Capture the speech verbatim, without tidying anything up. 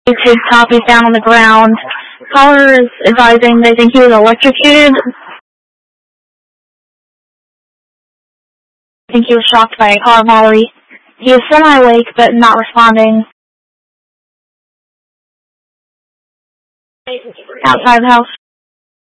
His top is down on the ground. Caller is advising they think he was electrocuted. I think he was shocked by a car battery. He is semi-awake, but not responding. Outside the house.